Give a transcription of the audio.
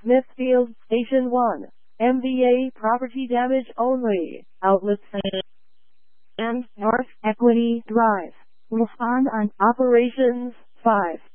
Smithfield Station 1. MVA property damage only. Outlets and North Equity Drive. Respond on operations 5.